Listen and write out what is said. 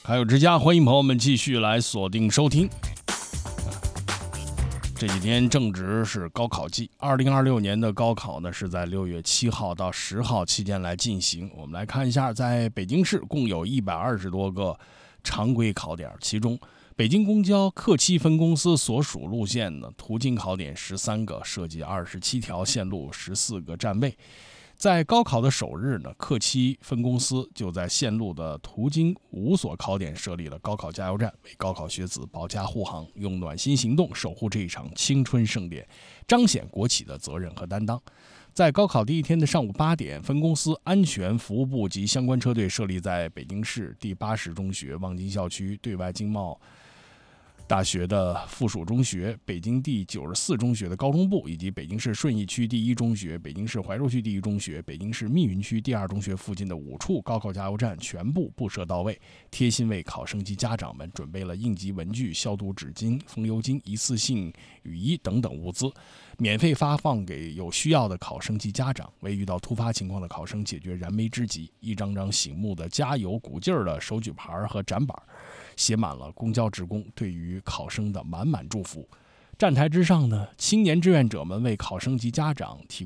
还有之家，欢迎朋友们继续来锁定收听。这几天正值是高考季，2026年的高考呢是在6月7号到10号期间来进行。我们来看一下，在北京市共有120多个常规考点，其中北京公交客七分公司所属路线呢，途经考点13个，涉及27条线路，14个站位。在高考的首日呢，客七分公司就在线路的途经5所考点设立了高考加油站，为高考学子保驾护航，用暖心行动守护这一场青春盛典，彰显国企的责任和担当。在高考第一天的上午8点，分公司安全服务部及相关车队设立在北京市第80中学、望京校区、对外经贸大学的附属中学、北京第94中学的高中部，以及北京市顺义区第1中学、北京市怀柔区第1中学、北京市密云区第2中学附近的5处高考加油站全部布设到位，贴心为考生及家长们准备了应急文具、消毒纸巾、风油精、一次性雨衣等等物资，免费发放给有需要的考生及家长，为遇到突发情况的考生解决燃眉之急。一张张醒目的加油鼓劲儿的手举牌和展板，写满了公交职工对于考生的满满祝福。站台之上呢，青年志愿者们为考生及家长提